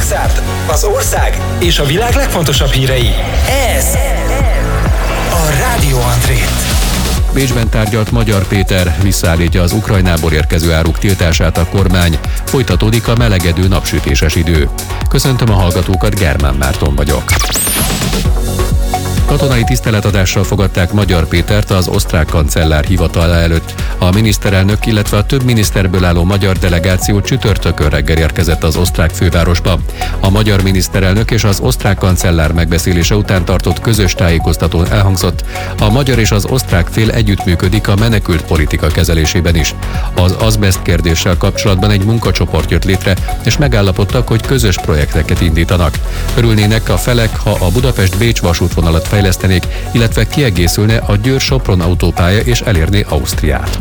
Szexárd, az ország és a világ legfontosabb hírei. Ez a Rádió Andrét. Bécsben tárgyalt Magyar Péter, visszaállítja az Ukrajnából érkező áruk tiltását a kormány, folytatódik a melegedő napsütéses idő. Köszöntöm a hallgatókat, Germán Márton vagyok. Katonai tiszteletadással fogadták Magyar Pétert az osztrák kancellár hivatala előtt. A miniszterelnök, illetve a több miniszterből álló magyar delegáció csütörtökön reggel érkezett az osztrák fővárosba. A magyar miniszterelnök és az osztrák kancellár megbeszélése után tartott közös tájékoztatón elhangzott: a magyar és az osztrák fél együttműködik a menekült politika kezelésében is. Az azbest kérdéssel kapcsolatban egy munkacsoport jött létre, és megállapodtak, hogy közös projekteket indítanak. Örülnének a felek, ha a Budapest-Bécs vasútvonalat fejlesztenék, illetve kiegészülne a Győr-Sopron autópálya és elérné Ausztriát.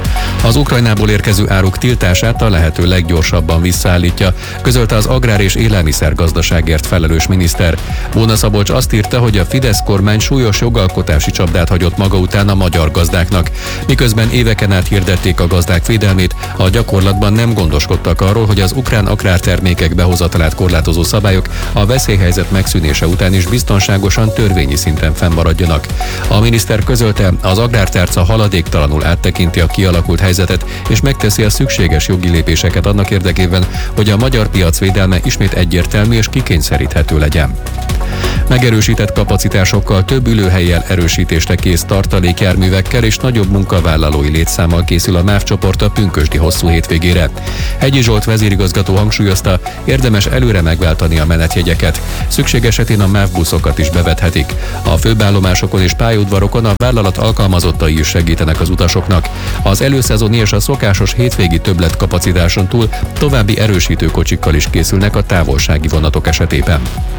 Az Ukrajnából érkező áruk tiltását a lehető leggyorsabban visszaállítja, közölte az agrár- és élelmiszergazdaságért felelős miniszter. Bóna Szabolcs azt írta, hogy a Fidesz kormány súlyos jogalkotási csapdát hagyott maga után a magyar gazdáknak. Miközben éveken át hirdették a gazdák védelmét, a gyakorlatban nem gondoskodtak arról, hogy az ukrán agrártermékek behozatalát korlátozó szabályok a veszélyhelyzet megszűnése után is biztonságosan törvényi szinten fennmaradjanak. A miniszter közölte, az agrártárca haladéktalanul áttekinti a kialakult helyzetet, és megteszi a szükséges jogi lépéseket annak érdekében, hogy a magyar piac védelme ismét egyértelmű és kikényszeríthető legyen. Megerősített kapacitásokkal, több ülőhellyel erősítésre kész tartalékjárművekkel és nagyobb munkavállalói létszámmal készül a MÁV csoport a pünkösdi hosszú hétvégére. Hegyi Zsolt vezérigazgató hangsúlyozta, érdemes előre megváltani a menetjegyeket. Szükség esetén a MÁV buszokat is bevethetik. A főállomásokon és pályaudvarokon a vállalat alkalmazottai is segítenek az utasoknak. Az előszezoni és a szokásos hétvégi többletkapacitáson túl további erősítő kocsikkal is készülnek a távolsági vonatok esetében.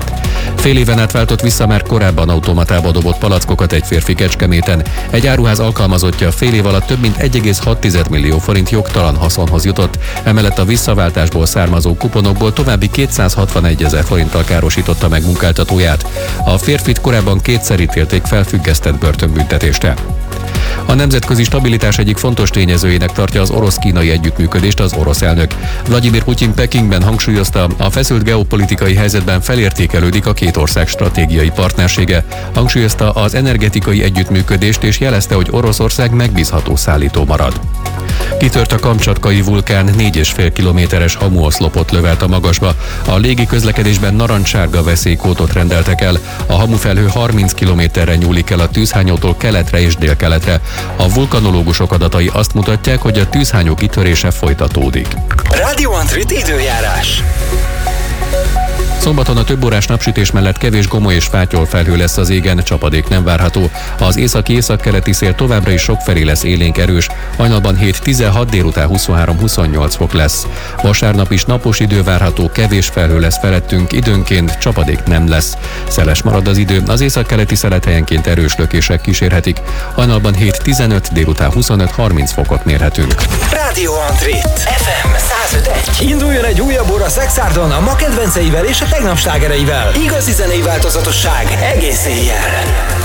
Fél éven át váltott vissza már korábban automatába dobott palackokat egy férfi Kecskeméten. Egy áruház alkalmazottja fél év alatt több mint 1,6 millió forint jogtalan haszonhoz jutott. Emellett a visszaváltásból származó kuponokból további 261 000 forinttal károsította meg munkáltatóját. A férfit korábban kétszer ítélték felfüggesztett börtönbüntetésre. A nemzetközi stabilitás egyik fontos tényezőjének tartja az orosz-kínai együttműködést az orosz elnök. Vladimir Putyin Pekingben hangsúlyozta, a feszült geopolitikai helyzetben felértékelődik a két ország stratégiai partnersége. Hangsúlyozta az energetikai együttműködést és jelezte, hogy Oroszország megbízható szállító marad. Kitört a kamcsatkai vulkán, 4,5 kilométeres hamuoszlopot lövelt a magasba. A légi közlekedésben narancssárga veszélykódot rendeltek el. A hamufelhő 30 kilométerre nyúlik el a tűzhányótól keletre és délkeletre. A vulkanológusok adatai azt mutatják, hogy a tűzhányó kitörése folytatódik. Rádió Andrét időjárás. Szombaton a többórás napsütés mellett kevés gomoly és fátyol felhő lesz az égen, csapadék nem várható. Az északi-északkeleti szél továbbra is sokfelé lesz élénk erős, hajnalban 7-16, délután 23-28 fok lesz. Vasárnap is napos idő várható, kevés felhő lesz felettünk, időnként csapadék nem lesz. Szeles marad az idő, az északkeleti szelet helyenként erős lökések kísérhetik. Hajnalban 7-15, délután 25-30 fokot mérhetünk. Rádió Andrét, FM 105.1. Induljon egy újabb óra Szexárdon a ma kedvenceivel és a tegnap slágereivel. Igazi zenei változatosság egész éjjel.